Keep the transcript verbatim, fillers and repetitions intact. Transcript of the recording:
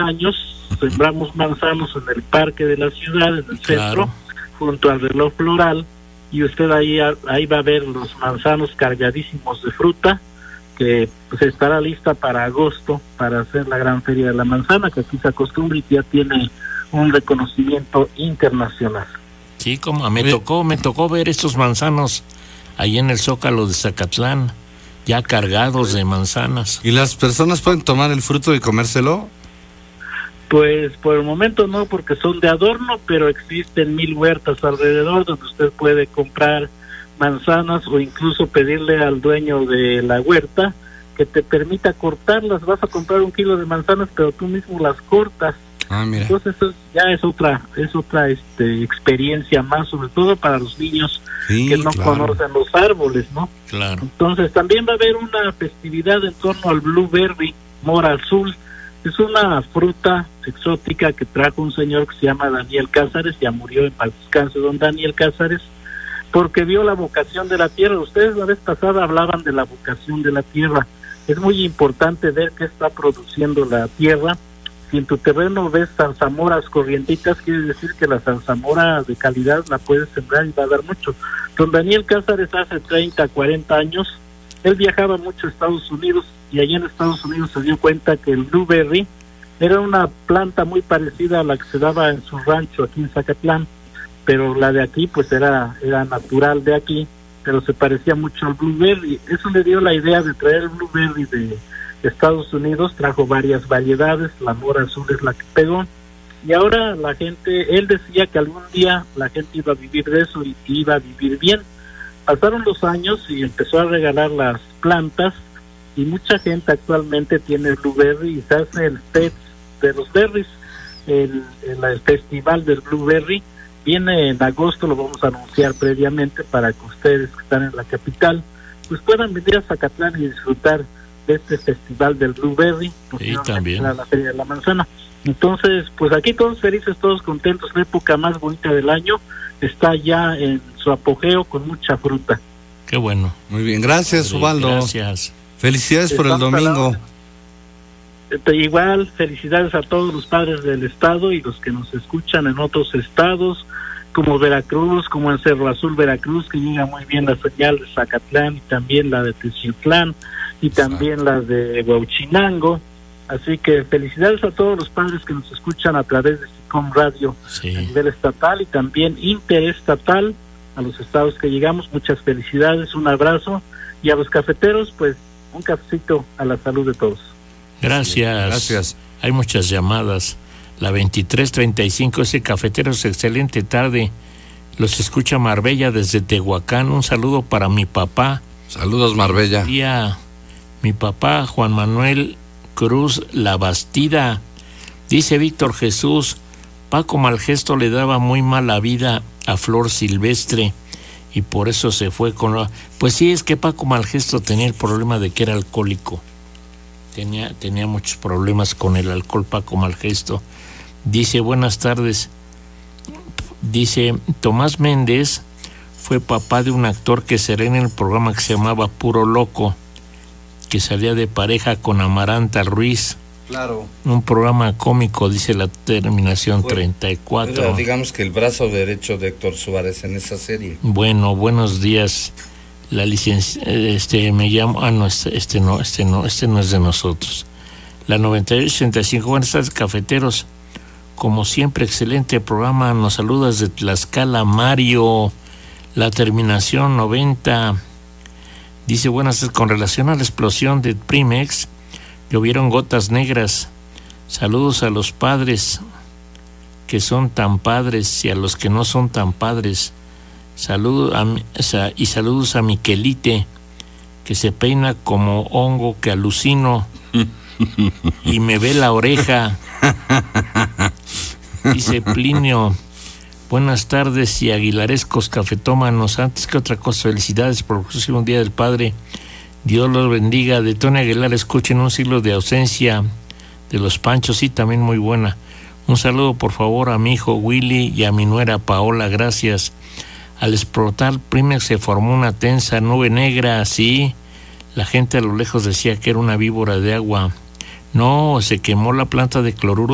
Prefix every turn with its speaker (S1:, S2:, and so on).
S1: años sembramos manzanos en el parque de la ciudad, en el
S2: Claro.
S1: centro, junto al reloj floral, y usted ahí, ahí va a ver los manzanos cargadísimos de fruta, que pues estará lista para agosto, para hacer la gran feria de la manzana, que aquí se acostumbra y ya tiene un reconocimiento internacional.
S2: Sí, como me tocó, me tocó ver estos manzanos ahí en el Zócalo de Zacatlán, ya cargados de manzanas.
S3: ¿Y las personas pueden tomar el fruto y comérselo?
S1: Pues por el momento no, porque son de adorno, pero existen mil huertas alrededor donde usted puede comprar manzanas o incluso pedirle al dueño de la huerta que te permita cortarlas. Vas a comprar un kilo de manzanas, pero tú mismo las cortas.
S3: Ah, mira.
S1: Entonces eso ya es otra, es otra este, experiencia más, sobre todo para los niños
S3: Sí,
S1: que no
S3: claro.
S1: conocen los árboles, ¿no?
S2: Claro.
S1: Entonces también va a haber una festividad en torno al blueberry, mora azul. Es una fruta exótica que trajo un señor que se llama Daniel Cázares, ya murió en paz descanse don Daniel Cázares, porque vio la vocación de la tierra. Ustedes la vez pasada hablaban de la vocación de la tierra. Es muy importante ver qué está produciendo la tierra. Si en tu terreno ves zarzamoras corrientitas, quiere decir que la zarzamora de calidad la puedes sembrar y va a dar mucho. Don Daniel Cázares hace treinta, cuarenta años, él viajaba mucho a Estados Unidos y allí en Estados Unidos se dio cuenta que el blueberry era una planta muy parecida a la que se daba en su rancho aquí en Zacatlán, pero la de aquí pues era, era natural de aquí, pero se parecía mucho al blueberry. Eso le dio la idea de traer el blueberry de Estados Unidos, trajo varias variedades, la mora azul es la que pegó, y ahora la gente, él decía que algún día la gente iba a vivir de eso y que iba a vivir bien. Pasaron los años y empezó a regalar las plantas, y mucha gente actualmente tiene blueberry y se hace el fest de los berries, el, el, el festival del blueberry. Viene en agosto, lo vamos a anunciar previamente para que ustedes que están en la capital pues puedan venir a Zacatlán y disfrutar de este festival del blueberry,
S2: Sí, también.
S1: la, la feria de la manzana. Entonces, pues aquí todos felices, todos contentos, la época más bonita del año está ya en su apogeo con mucha fruta.
S2: Qué bueno.
S3: Muy bien, gracias,
S2: Sí,
S3: Ubaldo.
S2: Gracias.
S3: Felicidades por el
S1: Estamos a la
S3: domingo.
S1: hora. Este, igual, felicidades a todos los padres del estado y los que nos escuchan en otros estados, como Veracruz, como en Cerro Azul, Veracruz, que llega muy bien la señal de Zacatlán y también la de Teciutlán y también la de Huauchinango. Así que felicidades a todos los padres que nos escuchan a través de SICOM Radio
S2: Sí.
S1: a nivel estatal y también interestatal, a los estados que llegamos. Muchas felicidades, un abrazo, y a los cafeteros, pues un cafecito a la salud de todos.
S2: Gracias.
S3: Gracias.
S2: Hay muchas llamadas. La veintitrés treinta y cinco, ese cafetero es excelente tarde. Los escucha Marbella desde Tehuacán. Un saludo para mi papá.
S3: Saludos, Marbella.
S2: Día, mi papá Juan Manuel Cruz La Bastida. Dice Víctor Jesús, Paco Malgesto le daba muy mala vida a Flor Silvestre y por eso se fue con la... Pues sí, es que Paco Malgesto tenía el problema de que era alcohólico. Tenía, tenía muchos problemas con el alcohol, Paco Malgesto. Dice, buenas tardes. Dice, Tomás Méndez fue papá de un actor que será en el programa que se llamaba Puro Loco, que salía de pareja con Amaranta Ruiz.
S3: Claro.
S2: Un programa cómico, dice la terminación
S3: Fue-
S2: treinta y cuatro.
S3: Era, digamos que el brazo derecho de Héctor Suárez en esa serie.
S2: Bueno, buenos días. La licencia, este, me llamo, ah, no, este, este no, este no, este no es de nosotros. La noventa y ocho ochenta y cinco, buenas tardes, cafeteros. Como siempre, excelente programa. Nos saludas de Tlaxcala, Mario. La terminación noventa. Dice, buenas tardes, con relación a la explosión de Primex, llovieron gotas negras. Saludos a los padres que son tan padres y a los que no son tan padres. Saludos a, o sea, y saludos a Miquelite, que se peina como hongo que alucino y me ve la oreja. Dice Plinio, buenas tardes y aguilarescos cafetómanos. Antes que otra cosa, felicidades por el próximo Día del Padre. Dios los bendiga. De Tony Aguilar, escuchen Un siglo de ausencia de los Panchos, sí, también muy buena. Un saludo por favor a mi hijo Willy y a mi nuera Paola, gracias. Al explotar Primex se formó una tensa nube negra, sí. La gente a lo lejos decía que era una víbora de agua. No, se quemó la planta de cloruro